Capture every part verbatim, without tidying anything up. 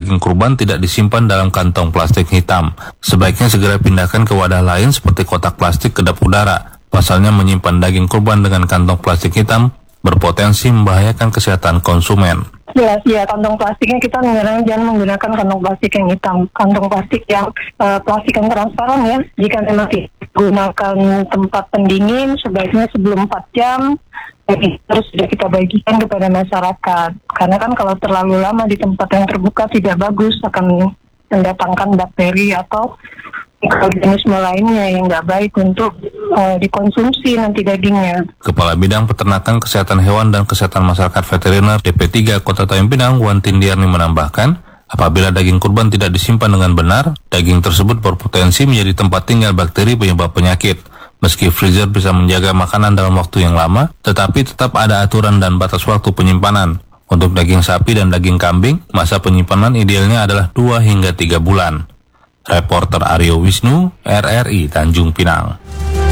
daging kurban tidak disimpan dalam kantong plastik hitam. Sebaiknya segera pindahkan ke wadah lain seperti kotak plastik kedap udara. Pasalnya menyimpan daging kurban dengan kantong plastik hitam berpotensi membahayakan kesehatan konsumen. Jelas, ya kantong plastiknya kita menggunakan, jangan menggunakan kantong plastik yang hitam, kantong plastik yang uh, plastik yang transparan ya. Jika memang digunakan tempat pendingin, sebaiknya sebelum empat jam terus sudah kita bagikan kepada masyarakat. Karena kan kalau terlalu lama di tempat yang terbuka tidak bagus, akan mendatangkan bakteri atau organisme lainnya yang nggak baik untuk uh, dikonsumsi nanti dagingnya. Kepala Bidang Peternakan, Kesehatan Hewan dan Kesehatan Masyarakat Veteriner D P tiga Kota Tanjung Pinang, Wan Tindiarni menambahkan, apabila daging kurban tidak disimpan dengan benar, daging tersebut berpotensi menjadi tempat tinggal bakteri penyebab penyakit. Meski freezer bisa menjaga makanan dalam waktu yang lama, tetapi tetap ada aturan dan batas waktu penyimpanan. Untuk daging sapi dan daging kambing, masa penyimpanan idealnya adalah dua hingga tiga bulan. Reporter Aryo Wisnu, R R I Tanjung Pinang.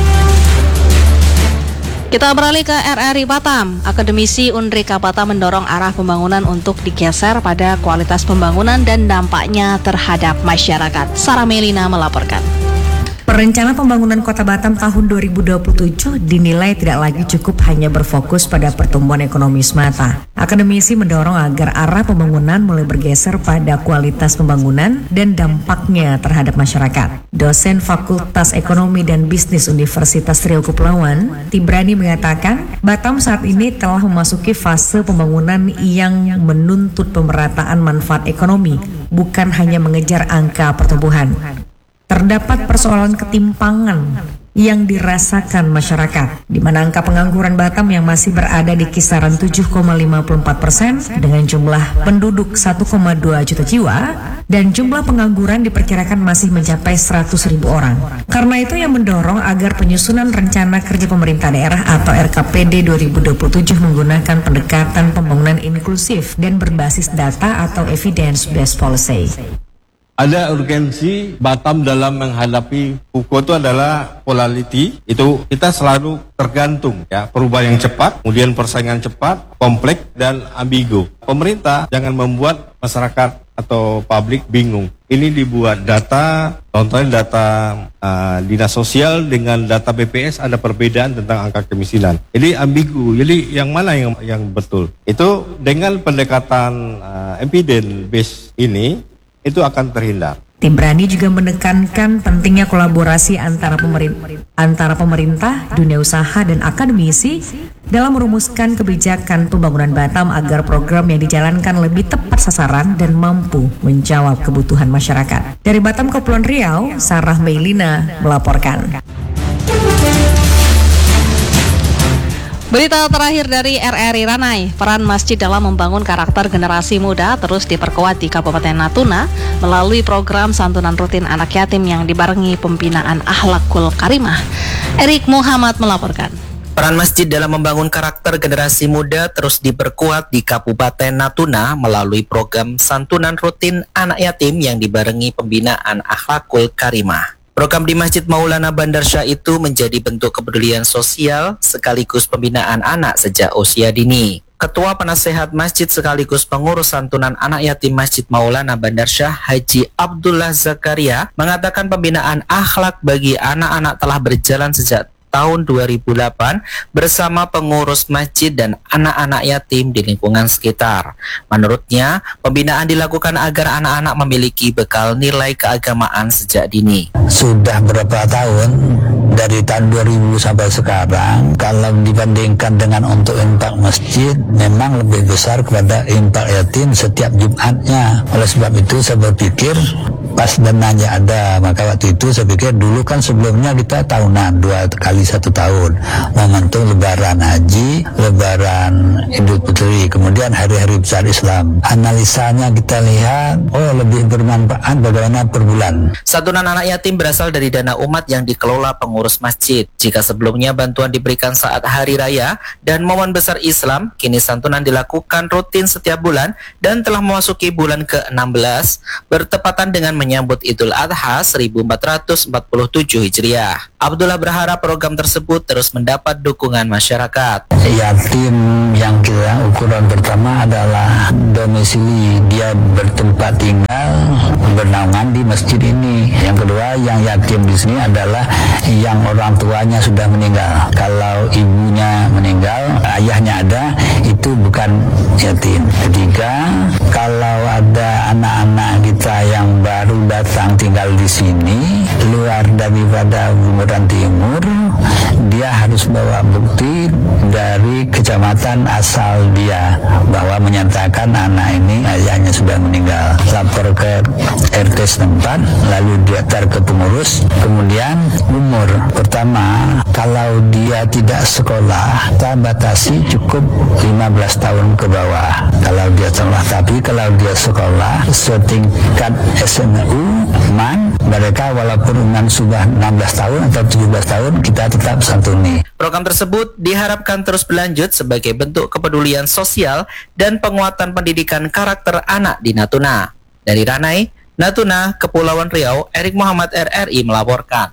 Kita beralih ke R R I Batam. Akademisi Unrika Batam mendorong arah pembangunan untuk digeser pada kualitas pembangunan dan dampaknya terhadap masyarakat. Sarah Melina melaporkan. Rencana pembangunan Kota Batam tahun dua ribu dua puluh tujuh dinilai tidak lagi cukup hanya berfokus pada pertumbuhan ekonomi semata. Akademisi mendorong agar arah pembangunan mulai bergeser pada kualitas pembangunan dan dampaknya terhadap masyarakat. Dosen Fakultas Ekonomi dan Bisnis Universitas Riau Kepulauan, Tibrani mengatakan, Batam saat ini telah memasuki fase pembangunan yang menuntut pemerataan manfaat ekonomi, bukan hanya mengejar angka pertumbuhan. Terdapat persoalan ketimpangan yang dirasakan masyarakat, di mana angka pengangguran Batam yang masih berada di kisaran tujuh koma lima puluh empat persen dengan jumlah penduduk satu koma dua juta jiwa dan jumlah pengangguran diperkirakan masih mencapai seratus ribu orang. Karena itu yang mendorong agar penyusunan rencana kerja pemerintah daerah atau R K P D dua ribu dua puluh tujuh menggunakan pendekatan pembangunan inklusif dan berbasis data atau evidence based policy. Ada urgensi Batam dalam menghadapi P U K O itu adalah polarity, itu kita selalu tergantung ya, perubahan yang cepat, kemudian persaingan cepat, kompleks dan ambigu. Pemerintah jangan membuat masyarakat atau publik bingung. Ini dibuat data, contohnya data uh, dinas sosial dengan data B P S ada perbedaan tentang angka kemiskinan. Jadi ambigu. Jadi yang mana yang yang betul? Itu dengan pendekatan uh, evidence based ini itu akan terhindar. Tibrani juga menekankan pentingnya kolaborasi antara pemerintah, antara pemerintah, dunia usaha, dan akademisi dalam merumuskan kebijakan pembangunan Batam agar program yang dijalankan lebih tepat sasaran dan mampu menjawab kebutuhan masyarakat. Dari Batam, Kepulauan Riau, Sarah Melina melaporkan. Berita terakhir dari R R I Ranai, peran masjid dalam membangun karakter generasi muda terus diperkuat di Kabupaten Natuna melalui program santunan rutin anak yatim yang dibarengi pembinaan akhlakul karimah. Erik Muhammad melaporkan. Peran masjid dalam membangun karakter generasi muda terus diperkuat di Kabupaten Natuna melalui program santunan rutin anak yatim yang dibarengi pembinaan akhlakul karimah. Program di Masjid Maulana Bandar Shah itu menjadi bentuk kepedulian sosial sekaligus pembinaan anak sejak usia dini. Ketua Penasehat Masjid sekaligus pengurus santunan anak yatim Masjid Maulana Bandar Shah, Haji Abdullah Zakaria, mengatakan pembinaan akhlak bagi anak-anak telah berjalan sejak tahun dua ribu delapan bersama pengurus masjid dan anak-anak yatim di lingkungan sekitar. Menurutnya, pembinaan dilakukan agar anak-anak memiliki bekal nilai keagamaan sejak dini. Sudah berapa tahun, dari tahun dua ribu sampai sekarang, kalau dibandingkan dengan untuk infak masjid, memang lebih besar kepada infak yatim setiap Jumatnya. Oleh sebab itu saya berpikir, pas dananya ada, maka waktu itu saya pikir dulu kan sebelumnya kita tahunan, dua kali satu tahun, momentum lebaran haji, lebaran Idul Fitri, kemudian hari-hari besar Islam. Analisanya kita lihat, oh lebih bermanfaat bagaimana per bulan. Santunan anak yatim berasal dari dana umat yang dikelola pengurus masjid. Jika sebelumnya bantuan diberikan saat hari raya dan momen besar Islam, kini santunan dilakukan rutin setiap bulan dan telah memasuki bulan ke enam belas, bertepatan dengan menyambut Idul Adha seribu empat ratus empat puluh tujuh Hijriah. Abdullah berharap program tersebut terus mendapat dukungan masyarakat. Yatim yang kita ukuran pertama adalah domisili, dia bertempat tinggal bernaungan di masjid ini. Yang kedua, yang yatim di sini adalah yang orang tuanya sudah meninggal. Kalau ibunya meninggal, ayahnya ada, itu bukan yatim. Ketiga, kalau ada anak-anak kita yang baru datang tinggal di sini luar daripada Bunguran Timur, dia harus bawa bukti dari kecamatan asal dia bahwa menyatakan anak ini ayahnya sudah meninggal. Lapor ke R T setempat, lalu daftar ke pengurus. Kemudian umur, pertama kalau dia tidak sekolah, kita batasi cukup lima belas tahun ke bawah kalau dia sekolah. Tapi kalau dia sekolah setingkat S M U, M A N, mereka walaupun umur sudah enam belas tahun atau tujuh belas tahun, kita tetap santuni. Program tersebut diharapkan terus berlanjut sebagai bentuk kepedulian sosial dan penguatan pendidikan karakter anak di Natuna. Dari Ranai, Natuna, Kepulauan Riau, Erik Muhammad R R I melaporkan.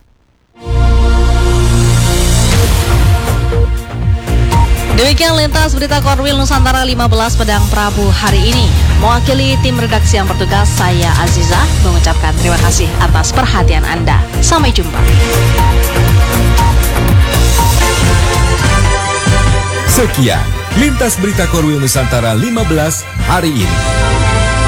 Demikian lintas berita Korwil Nusantara lima belas Pedang Prabu hari ini. Mewakili tim redaksi yang bertugas, saya Aziza mengucapkan terima kasih atas perhatian Anda. Sampai jumpa. Sekian lintas berita Korwil Nusantara lima belas hari ini.